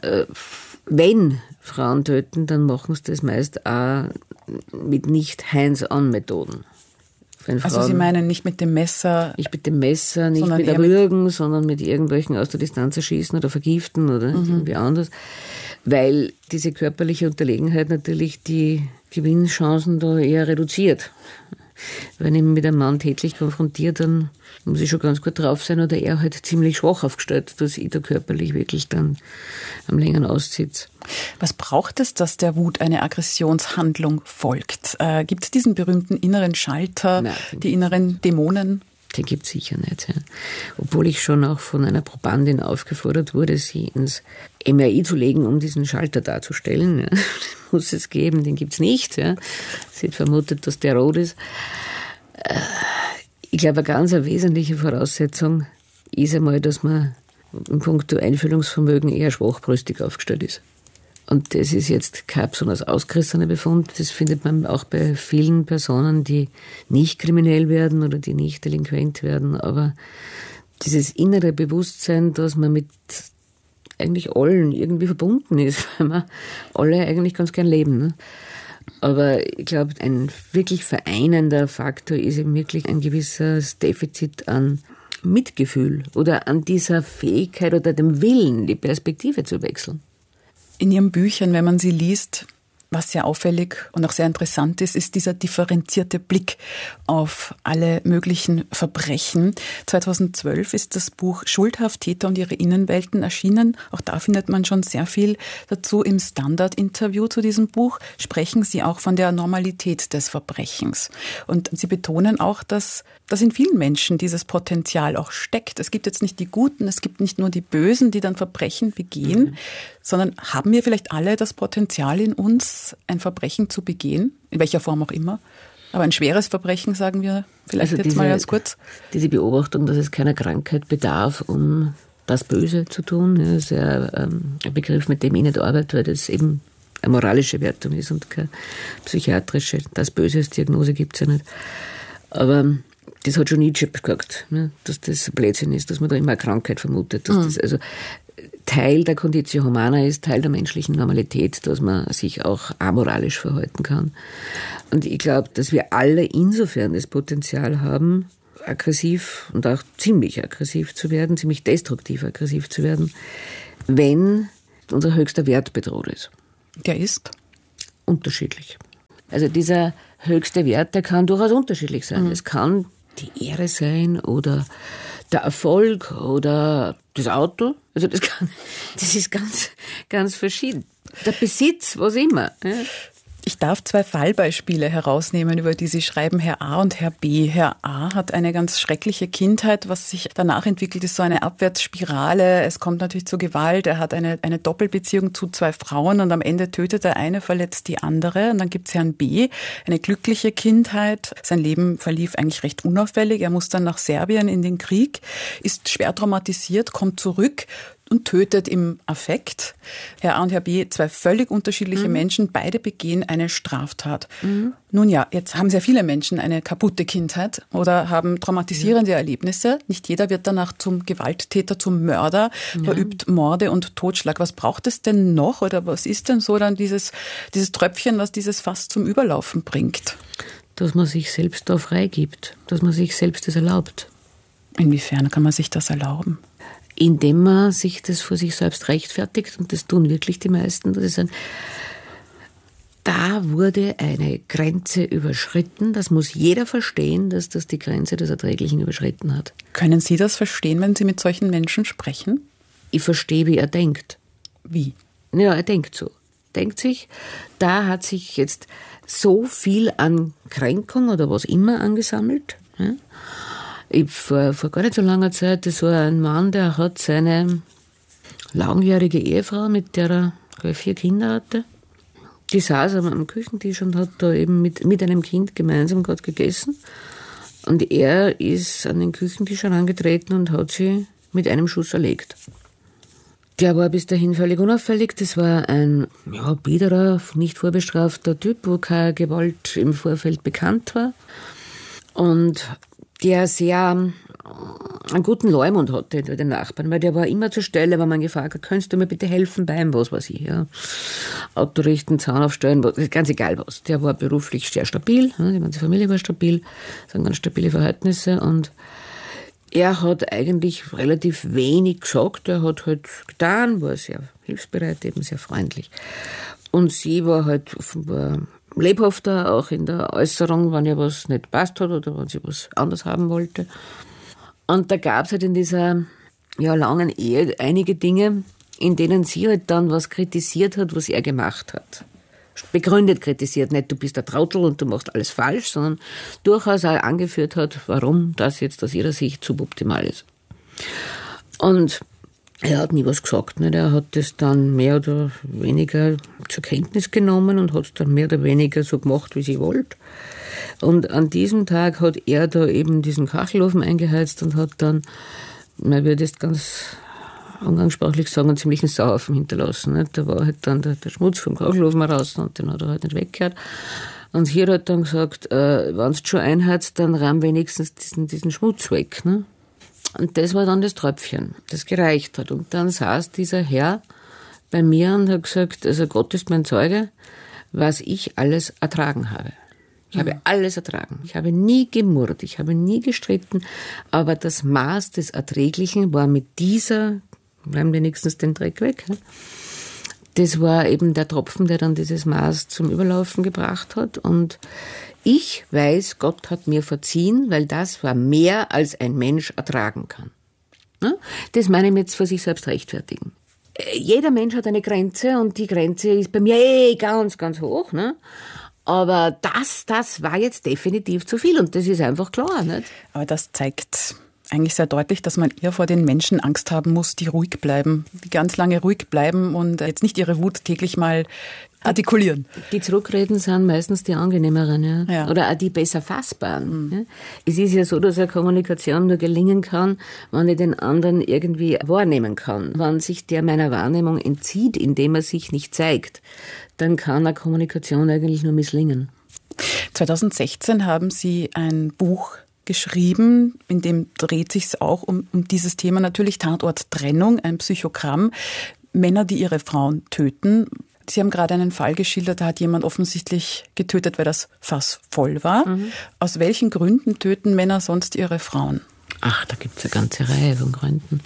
töten, dann machen sie das meist auch mit nicht Hands-on-Methoden. Also Sie meinen nicht mit dem Messer? Nicht mit dem Messer, nicht mit Erwürgen, sondern mit irgendwelchen aus der Distanz erschießen oder vergiften oder irgendwie anders. Weil diese körperliche Unterlegenheit natürlich die Gewinnchancen da eher reduziert. Wenn ich mich mit einem Mann tätlich konfrontiere, dann muss ich schon ganz gut drauf sein oder er halt ziemlich schwach aufgestellt, dass ich da körperlich wirklich dann am längeren aussitze. Was braucht es, dass der Wut eine Aggressionshandlung folgt? Gibt es diesen berühmten inneren Schalter, Nein, die inneren Dämonen? Den gibt es sicher nicht. Ja. Obwohl ich schon auch von einer Probandin aufgefordert wurde, sie ins MRI zu legen, um diesen Schalter darzustellen. Ja. Den muss es geben, den gibt es nicht. Ja. Sie hat vermutet, dass der rot ist. Ich glaube, eine ganz wesentliche Voraussetzung ist einmal, dass man in puncto Einfühlungsvermögen eher schwachbrüstig aufgestellt ist. Und das ist jetzt kein besonders ausgerissener Befund. Das findet man auch bei vielen Personen, die nicht kriminell werden oder die nicht delinquent werden. Aber dieses innere Bewusstsein, dass man mit eigentlich allen irgendwie verbunden ist, weil wir alle eigentlich ganz gern leben. Ne? Aber ich glaube, ein wirklich vereinender Faktor ist eben wirklich ein gewisses Defizit an Mitgefühl oder an dieser Fähigkeit oder dem Willen, die Perspektive zu wechseln. In Ihren Büchern, wenn man sie liest, was sehr auffällig und auch sehr interessant ist, ist dieser differenzierte Blick auf alle möglichen Verbrechen. 2012 ist das Buch Schuldhaft, Täter und ihre Innenwelten erschienen. Auch da findet man schon sehr viel dazu. Im Standard-Interview zu diesem Buch sprechen Sie auch von der Normalität des Verbrechens. Und Sie betonen auch, dass in vielen Menschen dieses Potenzial auch steckt. Es gibt jetzt nicht die Guten, es gibt nicht nur die Bösen, die dann Verbrechen begehen, sondern haben wir vielleicht alle das Potenzial in uns, ein Verbrechen zu begehen, in welcher Form auch immer. Aber ein schweres Verbrechen, sagen wir vielleicht also jetzt mal ganz kurz. Diese Beobachtung, dass es keiner Krankheit bedarf, um das Böse zu tun. Ja, das ist ja ein Begriff, mit dem ich nicht arbeite, weil das eben eine moralische Wertung ist und keine psychiatrische. Das Böse als Diagnose gibt es ja nicht. Aber das hat schon Nietzsche gesagt, ne, dass das Blödsinn ist, dass man da immer eine Krankheit vermutet. Dass das also Teil der Conditio Humana ist, Teil der menschlichen Normalität, dass man sich auch amoralisch verhalten kann. Und ich glaube, dass wir alle insofern das Potenzial haben, aggressiv und auch ziemlich aggressiv zu werden, ziemlich destruktiv aggressiv zu werden, wenn unser höchster Wert bedroht ist. Der ist? Unterschiedlich. Also dieser höchste Wert, der kann durchaus unterschiedlich sein. Es kann die Ehre sein oder der Erfolg oder das Auto. Also das ist ganz, ganz verschieden. Der Besitz, was immer. Ja. Ich darf 2 Fallbeispiele herausnehmen, über die Sie schreiben, Herr A und Herr B. Herr A hat eine ganz schreckliche Kindheit. Was sich danach entwickelt, ist so eine Abwärtsspirale. Es kommt natürlich zu Gewalt. Er hat eine Doppelbeziehung zu 2 Frauen und am Ende tötet der eine, verletzt die andere. Und dann gibt es Herrn B, eine glückliche Kindheit. Sein Leben verlief eigentlich recht unauffällig. Er muss dann nach Serbien in den Krieg, ist schwer traumatisiert, kommt zurück und tötet im Affekt. Herr A und Herr B, 2 völlig unterschiedliche Menschen, beide begehen eine Straftat. Nun ja, jetzt haben sehr viele Menschen eine kaputte Kindheit oder haben traumatisierende Erlebnisse. Nicht jeder wird danach zum Gewalttäter, zum Mörder, verübt Morde und Totschlag. Was braucht es denn noch oder was ist denn so dann dieses Tröpfchen, was dieses Fass zum Überlaufen bringt? Dass man sich selbst da freigibt, dass man sich selbst das erlaubt. Inwiefern kann man sich das erlauben? Indem man sich das vor sich selbst rechtfertigt, und das tun wirklich die meisten, das ist da wurde eine Grenze überschritten, das muss jeder verstehen, dass das die Grenze des Erträglichen überschritten hat. Können Sie das verstehen, wenn Sie mit solchen Menschen sprechen? Ich verstehe, wie er denkt. Wie? Ja, er denkt so. Denkt sich, da hat sich jetzt so viel an Kränkung oder was immer angesammelt, ja? Ich vor gar nicht so langer Zeit, das war ein Mann, der hat seine langjährige Ehefrau, mit der er 4 Kinder hatte, die saß am Küchentisch und hat da eben mit einem Kind gemeinsam gerade gegessen. Und er ist an den Küchentisch herangetreten und hat sie mit einem Schuss erlegt. Der war bis dahin völlig unauffällig. Das war ein biederer, nicht vorbestrafter Typ, wo keine Gewalt im Vorfeld bekannt war. Und der sehr einen guten Leumund hatte bei den Nachbarn, weil der war immer zur Stelle, wenn man gefragt hat, könntest du mir bitte helfen beim, was weiß ich, ja. Auto richten, Zaun aufstellen, ganz egal was. Der war beruflich sehr stabil, die ganze Familie war stabil, das waren ganz stabile Verhältnisse und er hat eigentlich relativ wenig gesagt, er hat halt getan, war sehr hilfsbereit, eben sehr freundlich. Und sie war halt offenbar lebhafter, auch in der Äußerung, wenn ihr was nicht passt hat oder wenn sie was anders haben wollte. Und da gab es halt in dieser langen Ehe einige Dinge, in denen sie halt dann was kritisiert hat, was er gemacht hat. Begründet kritisiert, nicht du bist der Trottel und du machst alles falsch, sondern durchaus auch angeführt hat, warum das jetzt aus ihrer Sicht suboptimal ist. Und er hat nie was gesagt. Nicht? Er hat das dann mehr oder weniger zur Kenntnis genommen und hat es dann mehr oder weniger so gemacht, wie sie wollte. Und an diesem Tag hat er da eben diesen Kachelofen eingeheizt und hat dann, man würde jetzt ganz umgangssprachlich sagen, einen ziemlichen Sauhaufen hinterlassen. Nicht? Da war halt dann der Schmutz vom Kachelofen raus und den hat er halt nicht weggehört. Und hier hat dann gesagt, wenn du schon einheizt, dann rahm wenigstens diesen Schmutz weg. Ne? Und das war dann das Tröpfchen, das gereicht hat. Und dann saß dieser Herr bei mir und hat gesagt, also Gott ist mein Zeuge, was ich alles ertragen habe. Ich habe alles ertragen. Ich habe nie gemurrt, ich habe nie gestritten, aber das Maß des Erträglichen war mit dieser, bleiben wenigstens den Dreck weg, ne? Das war eben der Tropfen, der dann dieses Maß zum Überlaufen gebracht hat. Und ich weiß, Gott hat mir verziehen, weil das war mehr, als ein Mensch ertragen kann. Das meine ich jetzt für sich selbst rechtfertigen. Jeder Mensch hat eine Grenze und die Grenze ist bei mir ganz, ganz hoch. Ne? Aber das war jetzt definitiv zu viel und das ist einfach klar. Nicht? Aber das zeigt eigentlich sehr deutlich, dass man eher vor den Menschen Angst haben muss, die ruhig bleiben, die ganz lange ruhig bleiben und jetzt nicht ihre Wut täglich mal artikulieren. Die Zurückreden sind meistens die angenehmeren, ja. Oder auch die besser fassbaren. Ja. Es ist ja so, dass eine Kommunikation nur gelingen kann, wenn ich den anderen irgendwie wahrnehmen kann. Wenn sich der meiner Wahrnehmung entzieht, indem er sich nicht zeigt, dann kann eine Kommunikation eigentlich nur misslingen. 2016 haben Sie ein Buch geschrieben, in dem dreht sich auch um dieses Thema natürlich, Tatort Trennung, ein Psychogramm, Männer, die ihre Frauen töten. Sie haben gerade einen Fall geschildert, da hat jemand offensichtlich getötet, weil das Fass voll war. Aus welchen Gründen töten Männer sonst ihre Frauen? Ach, da gibt es eine ganze Reihe von Gründen.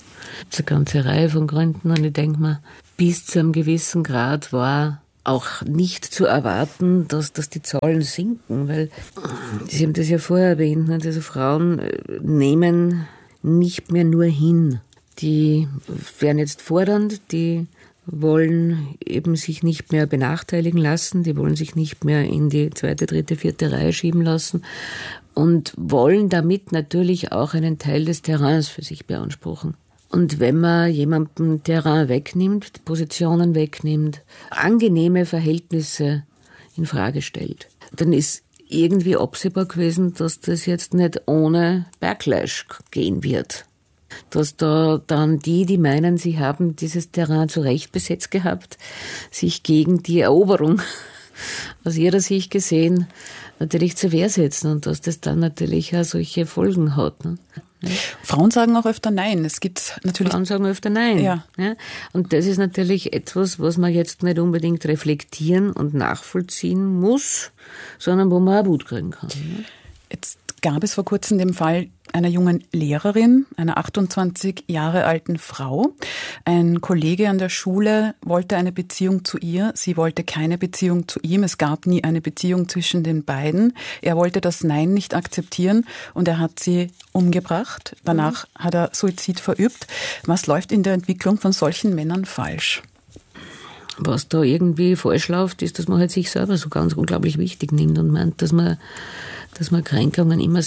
Und ich denke mir, bis zu einem gewissen Grad war auch nicht zu erwarten, dass die Zahlen sinken, weil Sie haben das ja vorher erwähnt, also Frauen nehmen nicht mehr nur hin. Die werden jetzt fordernd, die wollen eben sich nicht mehr benachteiligen lassen, die wollen sich nicht mehr in die 2., 3., 4. Reihe schieben lassen und wollen damit natürlich auch einen Teil des Terrains für sich beanspruchen. Und wenn man jemandem Terrain wegnimmt, Positionen wegnimmt, angenehme Verhältnisse in Frage stellt, dann ist irgendwie absehbar gewesen, dass das jetzt nicht ohne Backlash gehen wird. Dass da dann die meinen, sie haben dieses Terrain zu Recht besetzt gehabt, sich gegen die Eroberung aus ihrer Sicht gesehen natürlich zur Wehr setzen und dass das dann natürlich auch solche Folgen hat. Ne? Ja. Frauen sagen auch öfter Nein. Es gibt natürlich. Frauen sagen öfter Nein. Ja. Ja. Und das ist natürlich etwas, was man jetzt nicht unbedingt reflektieren und nachvollziehen muss, sondern wo man auch Wut kriegen kann. Ja. Jetzt gab es vor kurzem den Fall einer jungen Lehrerin, einer 28 Jahre alten Frau. Ein Kollege an der Schule wollte eine Beziehung zu ihr. Sie wollte keine Beziehung zu ihm. Es gab nie eine Beziehung zwischen den beiden. Er wollte das Nein nicht akzeptieren und er hat sie umgebracht. Danach hat er Suizid verübt. Was läuft in der Entwicklung von solchen Männern falsch? Was da irgendwie falsch läuft, ist, dass man halt sich selber so ganz unglaublich wichtig nimmt und meint, dass man Kränkungen immer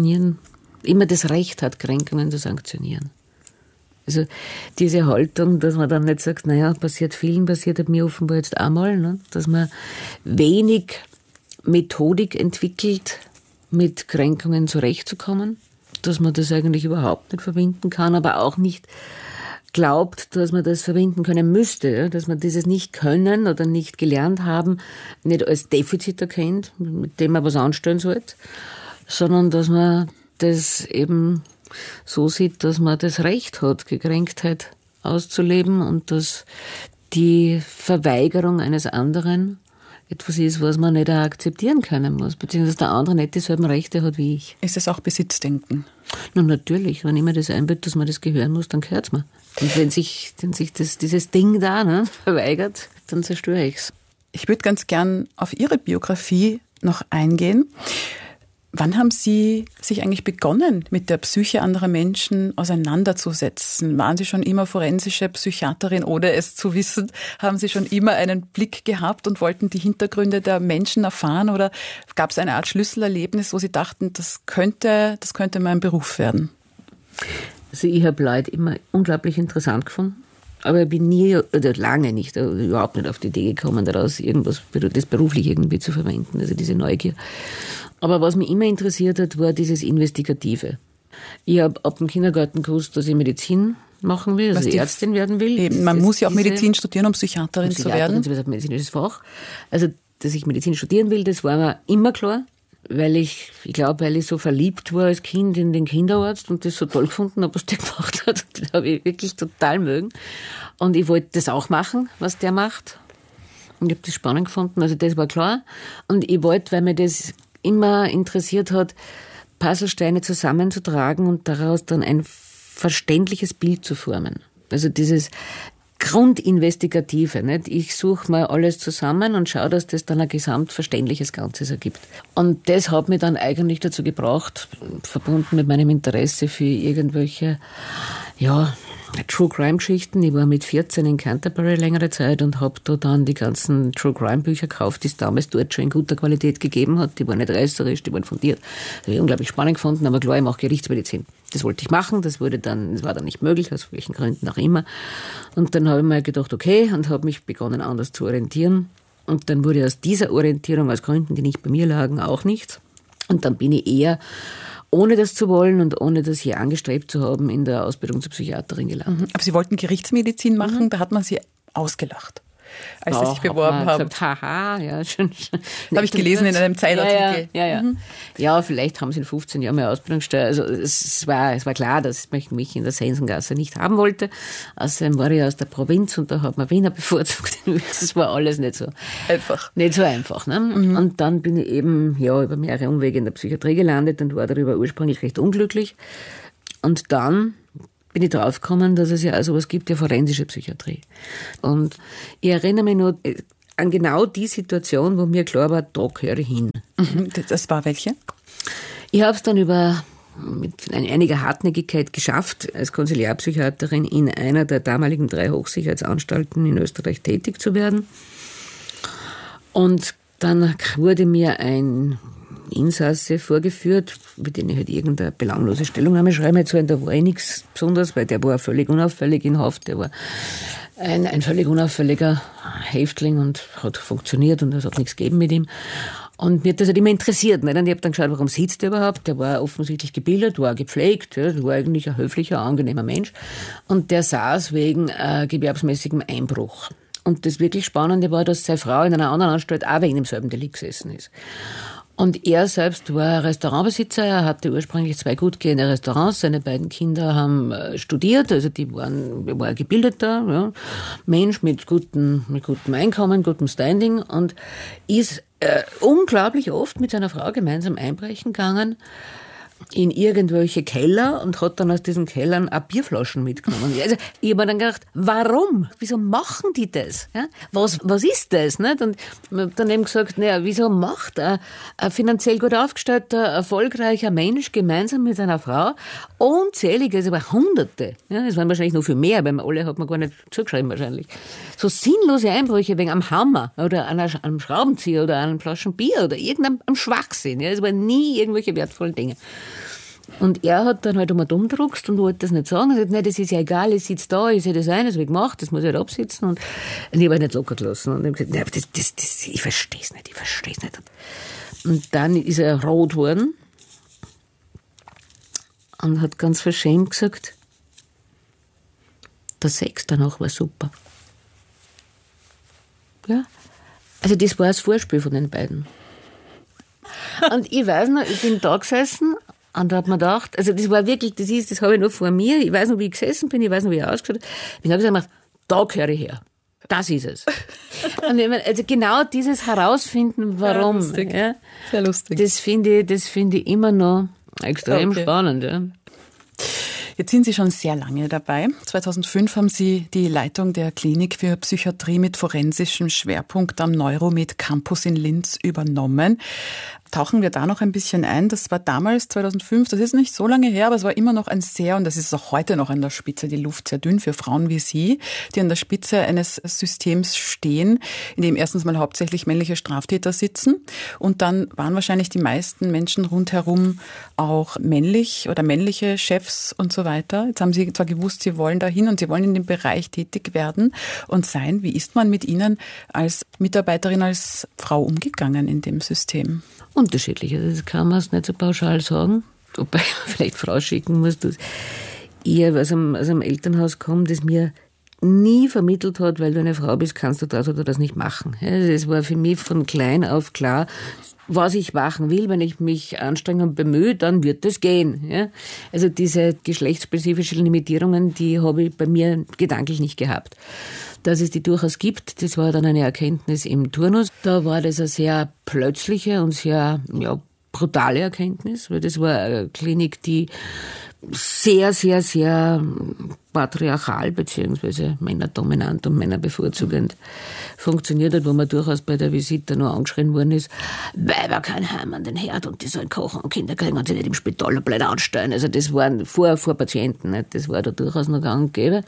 das Recht hat, Kränkungen zu sanktionieren. Also diese Haltung, dass man dann nicht sagt, naja, passiert vielen, passiert mir offenbar jetzt einmal, ne? Dass man wenig Methodik entwickelt, mit Kränkungen zurechtzukommen, dass man das eigentlich überhaupt nicht verbinden kann, aber auch nicht glaubt, dass man das verbinden können müsste, dass man dieses nicht können oder nicht gelernt haben, nicht als Defizit erkennt, mit dem man was anstellen sollte, sondern dass man das eben so sieht, dass man das Recht hat, Gekränktheit auszuleben und dass die Verweigerung eines anderen etwas ist, was man nicht auch akzeptieren können muss, beziehungsweise der andere nicht dieselben Rechte hat wie ich. Ist es auch Besitzdenken? Na natürlich, wenn ich mir das einbilde, dass man das gehören muss, dann gehört es mir. Und wenn sich dieses Ding da verweigert, dann zerstöre ich es. Ich würde ganz gern auf Ihre Biografie noch eingehen. Wann haben Sie sich eigentlich begonnen, mit der Psyche anderer Menschen auseinanderzusetzen? Waren Sie schon immer forensische Psychiaterin, ohne es zu wissen? Haben Sie schon immer einen Blick gehabt und wollten die Hintergründe der Menschen erfahren? Oder gab es eine Art Schlüsselerlebnis, wo Sie dachten, das könnte mein Beruf werden? Also ich habe Leute immer unglaublich interessant gefunden. Aber ich bin lange nicht, überhaupt nicht auf die Idee gekommen, daraus irgendwas, das beruflich irgendwie zu verwenden, also diese Neugier. Aber was mich immer interessiert hat, war dieses Investigative. Ich habe ab dem Kindergarten gewusst, dass ich Medizin machen will, also Ärztin werden will. Eben, man muss ja auch Medizin studieren, um Psychiaterin zu werden. Das ist ein medizinisches Fach. Also, dass ich Medizin studieren will, das war mir immer klar. Weil ich so verliebt war als Kind in den Kinderarzt und das so toll gefunden habe, was der gemacht hat. Das habe ich wirklich total mögen. Und ich wollte das auch machen, was der macht. Und ich habe das spannend gefunden, also das war klar. Und ich wollte, weil mir das immer interessiert hat, Puzzlesteine zusammenzutragen und daraus dann ein verständliches Bild zu formen. Also dieses Grundinvestigative, nicht? Ich suche mal alles zusammen und schaue, dass das dann ein gesamtverständliches Ganzes ergibt. Und das hat mich dann eigentlich dazu gebracht, verbunden mit meinem Interesse für irgendwelche, True-Crime-Geschichten. Ich war mit 14 in Canterbury längere Zeit und habe da dann die ganzen True-Crime-Bücher gekauft, die es damals dort schon in guter Qualität gegeben hat. Die waren nicht reißerisch, die waren fundiert. Das habe ich unglaublich spannend gefunden, aber klar, ich mache Gerichtsmedizin. Das wollte ich machen, das war dann nicht möglich, aus welchen Gründen auch immer. Und dann habe ich mir gedacht, okay, und habe mich begonnen, anders zu orientieren. Und dann wurde aus dieser Orientierung, aus Gründen, die nicht bei mir lagen, auch nichts. Und dann bin ich eher, ohne das zu wollen und ohne das hier angestrebt zu haben, in der Ausbildung zur Psychiaterin gelandet. Aber Sie wollten Gerichtsmedizin machen, da hat man Sie ausgelacht, als Sie sich beworben haben. Gesagt, haha, ja, schon. Habe ich gelesen in einem Zeitartikel. Ja. Ja, vielleicht haben sie in 15 Jahren mehr Ausbildung gestellt. Also es war klar, dass ich mich in der Sensengasse nicht haben wollte. Außerdem war ich aus der Provinz und da hat man Wiener bevorzugt. Das war alles nicht so einfach. Ne? Und dann bin ich eben über mehrere Umwege in der Psychiatrie gelandet und war darüber ursprünglich recht unglücklich. Und dann bin ich draufgekommen, dass es ja auch sowas gibt, ja forensische Psychiatrie. Und ich erinnere mich nur an genau die Situation, wo mir klar war, da gehöre ich hin. Das war welche? Ich habe es dann mit einiger Hartnäckigkeit geschafft, als Konsiliarpsychiaterin in einer der damaligen 3 Hochsicherheitsanstalten in Österreich tätig zu werden. Und dann wurde mir ein Insasse vorgeführt, mit dem ich halt irgendeine belanglose Stellungnahme schreiben soll. Da war nichts Besonderes, weil der war völlig unauffällig in Haft. Der war ein völlig unauffälliger Häftling und hat funktioniert und es hat nichts gegeben mit ihm. Und mir hat das halt immer interessiert. Nicht? Und ich habe dann geschaut, warum sitzt der überhaupt? Der war offensichtlich gebildet, war gepflegt, der war eigentlich ein höflicher, angenehmer Mensch. Und der saß wegen gewerbsmäßigem Einbruch. Und das wirklich Spannende war, dass seine Frau in einer anderen Anstalt auch wegen demselben Delikt gesessen ist. Und er selbst war Restaurantbesitzer, er hatte ursprünglich 2 gut gehende Restaurants, seine beiden Kinder haben studiert, also er war ein gebildeter Mensch mit gutem Einkommen, gutem Standing und ist unglaublich oft mit seiner Frau gemeinsam einbrechen gegangen in irgendwelche Keller und hat dann aus diesen Kellern auch Bierflaschen mitgenommen. Also ich habe mir dann gedacht, warum? Wieso machen die das? Ja? Was ist das? Nicht? Und ich habe dann eben gesagt, wieso macht ein finanziell gut aufgestellter, erfolgreicher Mensch gemeinsam mit seiner Frau unzählige, also über Hunderte, ja, das waren wahrscheinlich noch viel mehr, weil alle hat man gar nicht zugeschrieben wahrscheinlich, so sinnlose Einbrüche wegen am Hammer oder an einem Schraubenzieher oder an einer Flaschen Bier oder irgendeinem Schwachsinn. Ja, das waren nie irgendwelche wertvollen Dinge. Und er hat dann halt einmal dumm gedruckst und wollte das nicht sagen. Er hat gesagt, das ist ja egal, ich sitze da, ich sehe das ein, das habe ich gemacht, das muss ich halt absitzen. Und ich habe halt nicht locker gelassen. Und ich habe gesagt, aber ich verstehe es nicht. Und dann ist er rot geworden und hat ganz verschämt gesagt, der Sex danach war super. Ja, also das war das Vorspiel von den beiden. Und ich weiß noch, ich bin da gesessen und da hat man gedacht, also das war wirklich, das habe ich noch vor mir, ich weiß noch, wie ich gesessen bin, ich weiß noch, wie ich ausgeschaut habe. Ich habe gesagt, da gehöre ich her. Das ist es. Und also genau dieses Herausfinden, warum. Ja, lustig. Ja, sehr lustig. Das finde ich immer noch extrem spannend. Ja. Jetzt sind Sie schon sehr lange dabei. 2005 haben Sie die Leitung der Klinik für Psychiatrie mit forensischem Schwerpunkt am Neuromed Campus in Linz übernommen. Tauchen wir da noch ein bisschen ein. Das war damals, 2005, das ist nicht so lange her, aber es war immer noch und das ist auch heute noch an der Spitze, die Luft sehr dünn für Frauen wie Sie, die an der Spitze eines Systems stehen, in dem erstens mal hauptsächlich männliche Straftäter sitzen und dann waren wahrscheinlich die meisten Menschen rundherum auch männlich oder männliche Chefs und so weiter. Jetzt haben Sie zwar gewusst, Sie wollen dahin und Sie wollen in dem Bereich tätig werden und sein. Wie ist man mit Ihnen als Mitarbeiterin, als Frau umgegangen in dem System? Unterschiedlich. Also das kann man es nicht so pauschal sagen. Wobei man vielleicht vorausschicken muss, dass ich aus einem Elternhaus komme, das mir nie vermittelt hat, weil du eine Frau bist, kannst du das oder das nicht machen. Es war für mich von klein auf klar, was ich machen will, wenn ich mich anstrenge und bemühe, dann wird das gehen. Ja? Also diese geschlechtsspezifischen Limitierungen, die habe ich bei mir gedanklich nicht gehabt. Dass es die durchaus gibt, das war dann eine Erkenntnis im Turnus. Da war das eine sehr plötzliche und sehr brutale Erkenntnis, weil das war eine Klinik, die sehr, sehr, sehr patriarchal beziehungsweise männerdominant und männerbevorzugend funktioniert hat, wo man durchaus bei der Visite nur angeschrien worden ist, Weiber kein Heim an den Herd und die sollen kochen und Kinder kriegen und sie nicht im Spital blöd anstellen. Also das waren vor Patienten, nicht? Das war da durchaus noch gang und gäbe.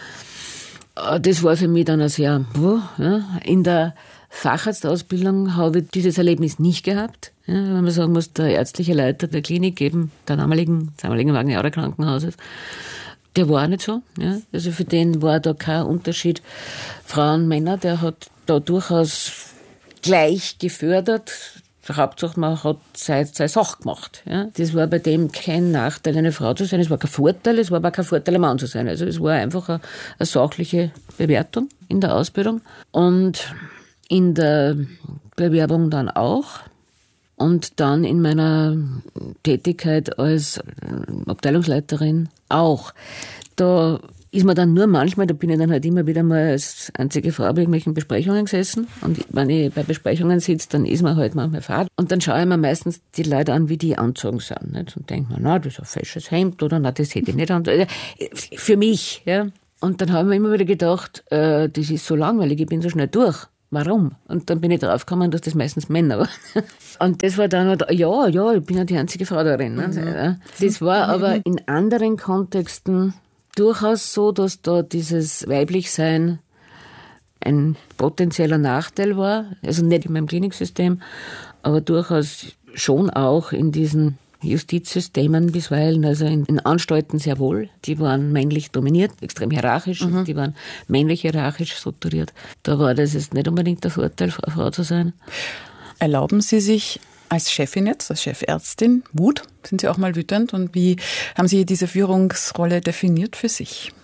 Das war für mich dann auch sehr, ja. In der Facharztausbildung habe ich dieses Erlebnis nicht gehabt. Ja, wenn man sagen muss, der ärztliche Leiter der Klinik, eben der damaligen Wagner Krankenhauses, der war nicht so. Ja. Also für den war da kein Unterschied Frauen, Männer. Der hat da durchaus gleich gefördert. Hauptsache, man hat seine Sache gemacht. Ja. Das war bei dem kein Nachteil, eine Frau zu sein. Es war kein Vorteil, es war aber kein Vorteil, ein Mann zu sein. Also es war einfach eine sachliche Bewertung in der Ausbildung. Und in der Bewerbung dann auch. Und dann in meiner Tätigkeit als Abteilungsleiterin auch. Da ist man dann nur manchmal, da bin ich dann halt immer wieder mal als einzige Frau bei irgendwelchen Besprechungen gesessen. Und wenn ich bei Besprechungen sitze, dann ist man halt manchmal fad. Und dann schaue ich mir meistens die Leute an, wie die angezogen sind. Nicht? Und denke mir, na, das ist ein fesches Hemd oder na, das hätte ich nicht an. Für mich, ja. Und dann habe ich mir immer wieder gedacht, das ist so langweilig, ich bin so schnell durch. Warum? Und dann bin ich draufgekommen, dass das meistens Männer waren. Und das war dann halt, ja, ich bin ja die einzige Frau darin. Mhm. Das war aber in anderen Kontexten durchaus so, dass da dieses Weiblichsein ein potenzieller Nachteil war. Also nicht in meinem Kliniksystem, aber durchaus schon auch in diesen Justizsystemen bisweilen, also in Anstalten sehr wohl. Die waren männlich dominiert, extrem hierarchisch, die waren männlich hierarchisch strukturiert. Da war das jetzt nicht unbedingt der Vorteil, eine Frau zu sein. Erlauben Sie sich als Chefin jetzt, als Chefärztin, Wut? Sind Sie auch mal wütend? Und wie haben Sie diese Führungsrolle definiert für sich?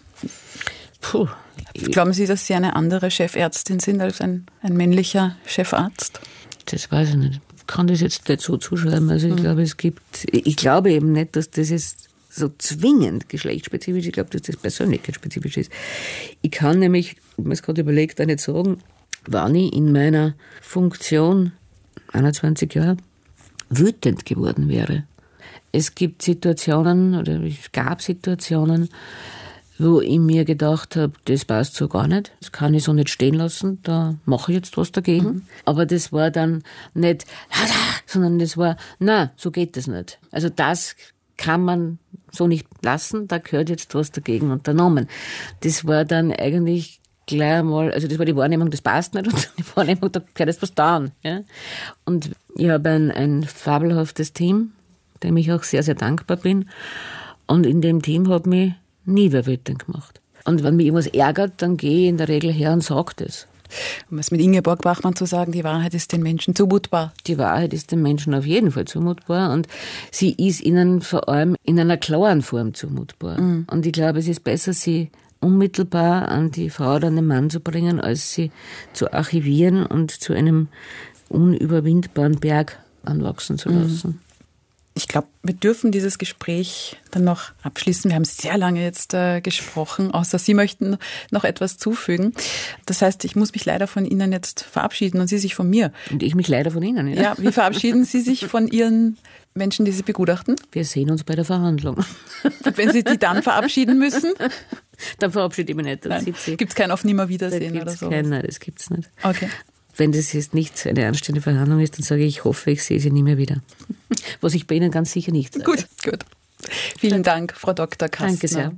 Glauben Sie, dass Sie eine andere Chefärztin sind als ein männlicher Chefarzt? Das weiß ich nicht. Ich kann das jetzt nicht so zuschreiben. Also ich glaube eben nicht, dass das jetzt so zwingend geschlechtsspezifisch ist. Ich glaube, dass das persönlichkeitsspezifisch ist. Ich kann nämlich, ich habe mir es gerade überlegt, auch nicht sagen, wann ich in meiner Funktion 21 Jahre wütend geworden wäre. Es gibt Situationen, oder es gab Situationen, wo ich mir gedacht habe, das passt so gar nicht, das kann ich so nicht stehen lassen, da mache ich jetzt was dagegen. Aber das war dann nicht, sondern das war, na, so geht das nicht. Also das kann man so nicht lassen, da gehört jetzt was dagegen unternommen. Das war dann eigentlich gleich mal, also das war die Wahrnehmung, das passt nicht, und die Wahrnehmung, da gehört jetzt was da. Ja? Und ich habe ein fabelhaftes Team, dem ich auch sehr, sehr dankbar bin. Und in dem Team hat mich nie wer wütend gemacht. Und wenn mich irgendwas ärgert, dann gehe ich in der Regel her und sage das. Um es mit Ingeborg Bachmann zu sagen, die Wahrheit ist den Menschen zumutbar. Die Wahrheit ist den Menschen auf jeden Fall zumutbar und sie ist ihnen vor allem in einer klaren Form zumutbar. Mhm. Und ich glaube, es ist besser, sie unmittelbar an die Frau oder an den Mann zu bringen, als sie zu archivieren und zu einem unüberwindbaren Berg anwachsen zu lassen. Mhm. Ich glaube, wir dürfen dieses Gespräch dann noch abschließen. Wir haben sehr lange jetzt gesprochen, außer Sie möchten noch etwas zufügen. Das heißt, ich muss mich leider von Ihnen jetzt verabschieden und Sie sich von mir. Und ich mich leider von Ihnen. Ja, wie verabschieden Sie sich von Ihren Menschen, die Sie begutachten? Wir sehen uns bei der Verhandlung. Und wenn Sie die dann verabschieden müssen? Dann verabschiede ich mich nicht. Gibt es kein Auf Nimmerwiedersehen oder so? Nein, das gibt es nicht. Okay. Wenn das jetzt nicht eine anständige Verhandlung ist, dann sage ich hoffe, ich sehe Sie nie mehr wieder. Was ich bei Ihnen ganz sicher nicht sage. Gut. Vielen Dank, Frau Dr. Kastner. Danke sehr.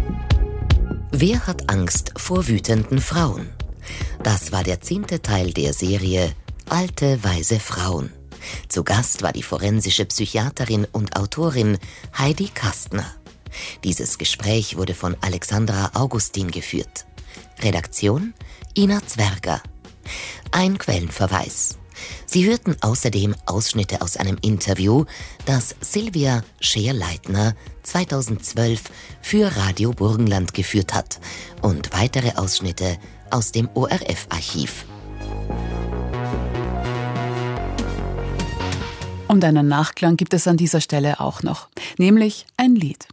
Wer hat Angst vor wütenden Frauen? Das war der 10. Teil der Serie Alte, weise Frauen. Zu Gast war die forensische Psychiaterin und Autorin Heidi Kastner. Dieses Gespräch wurde von Alexandra Augustin geführt. Redaktion Ina Zwerger. Ein Quellenverweis. Sie hörten außerdem Ausschnitte aus einem Interview, das Silvia Scheer-Leitner 2012 für Radio Burgenland geführt hat und weitere Ausschnitte aus dem ORF-Archiv. Und einen Nachklang gibt es an dieser Stelle auch noch, nämlich ein Lied.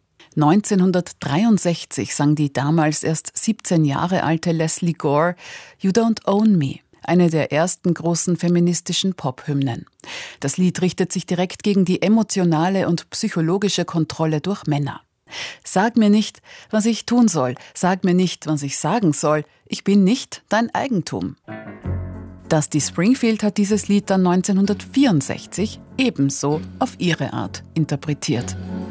1963 sang die damals erst 17 Jahre alte Leslie Gore You Don't Own Me, eine der ersten großen feministischen Pop-Hymnen. Das Lied richtet sich direkt gegen die emotionale und psychologische Kontrolle durch Männer. Sag mir nicht, was ich tun soll. Sag mir nicht, was ich sagen soll. Ich bin nicht dein Eigentum. Dusty Springfield hat dieses Lied dann 1964 ebenso auf ihre Art interpretiert.